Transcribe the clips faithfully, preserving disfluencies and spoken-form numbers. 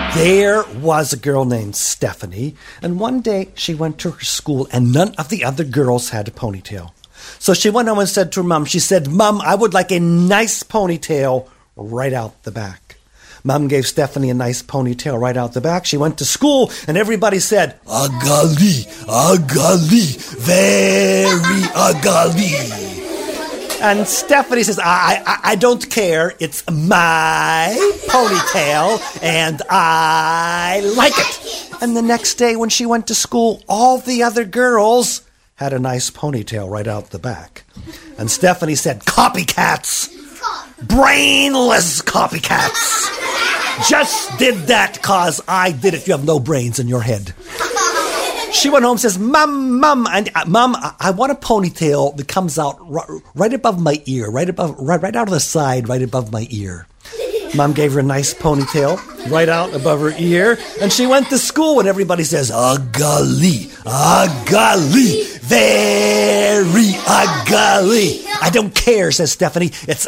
There was a girl named Stephanie, and one day she went to her school and none of the other girls had a ponytail. So she went home and said to her mom, she said, "Mom, I would like a nice ponytail right out the back." Mom gave Stephanie a nice ponytail right out the back. She went to school and everybody said, "Ugly, ugly, very ugly." And Stephanie says, I, I I don't care. It's my ponytail, and I like it. And the next day when she went to school, all the other girls had a nice ponytail right out the back. And Stephanie said, "Copycats, brainless copycats. Just did that cause I did it. You have no brains in your head." She went home and says, Mom, Mom, and uh, Mom, I, I want a ponytail that comes out r- right above my ear, right above, right, right out of the side, right above my ear. Mom gave her a nice ponytail right out above her ear, and she went to school, and everybody says, "Ugly, ugly, very ugly." "I don't care," says Stephanie. "It's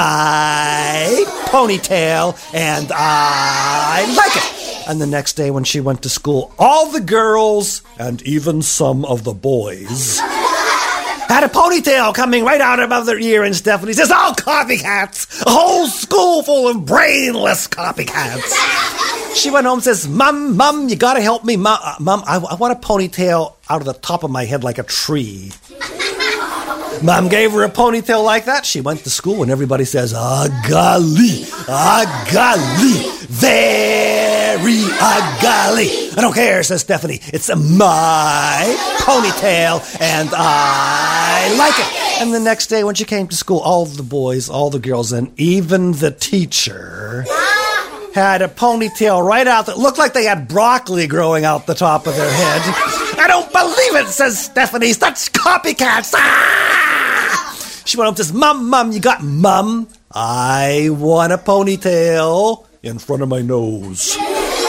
my ponytail, and I like it." And the next day when she went to school, all the girls, and even some of the boys, had a ponytail coming right out above their ear, and Stephanie says, "Oh, copycats! A whole school full of brainless copycats." She went home and says, "Mom, Mom, you gotta help me. Mom, uh, Mom I, I want a ponytail out of the top of my head like a tree." Mom gave her a ponytail like that. She went to school and everybody says, "Ugly, ugly, very ugly." "I don't care," says Stephanie. "It's my ponytail, and I like it." And the next day when she came to school, all the boys, all the girls, and even the teacher had a ponytail right out that looked like they had broccoli growing out the top of their head. "I don't believe it," says Stephanie. "Such copycats." Ah! She went up and says, "Mom, Mom, you got Mom? I want a ponytail in front of my nose."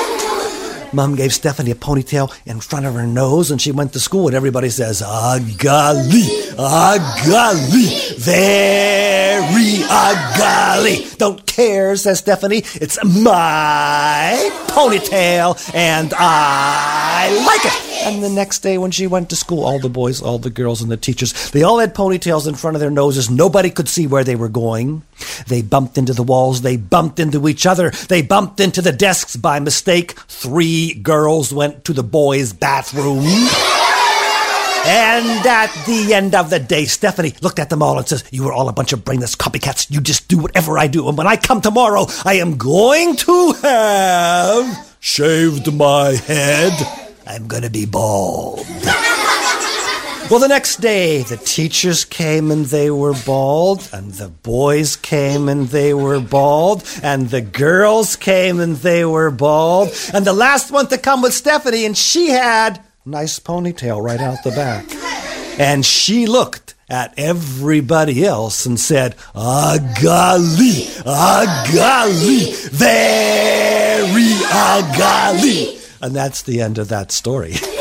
Mom gave Stephanie a ponytail in front of her nose, and she went to school, and everybody says, "Ugly, ugly, very ugly." "Don't care," says Stephanie. "It's my ponytail, and I like it." And the next day when she went to school, all the boys, all the girls, and the teachers, they all had ponytails in front of their noses. Nobody could see where they were going. They bumped into the walls. They bumped into each other. They bumped into the desks by mistake. Three girls went to the boys' bathroom. And at the end of the day, Stephanie looked at them all and says, "You are all a bunch of brainless copycats. You just do whatever I do. And when I come tomorrow, I am going to have shaved my head. I'm going to be bald." Well, the next day, the teachers came and they were bald, and the boys came and they were bald, and the girls came and they were bald, and the last one to come was Stephanie, and she had a nice ponytail right out the back. And she looked at everybody else and said, "Ugly, ugly, very ugly." And that's the end of that story.